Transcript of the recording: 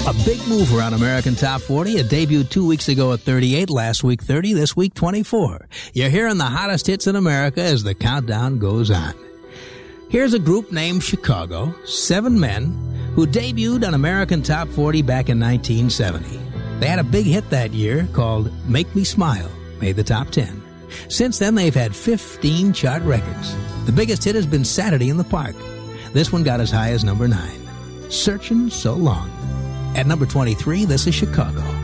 A big mover on American Top 40. It debuted 2 weeks ago at 38, last week 30, this week 24. You're hearing the hottest hits in America as the countdown goes on. Here's a group named Chicago, 7 men, who debuted on American Top 40 back in 1970. They had a big hit that year called Make Me Smile, made the top 10. Since then, they've had 15 chart records. The biggest hit has been Saturday in the Park. This one got as high as number 9, Searching So Long. At number 23, this is Chicago.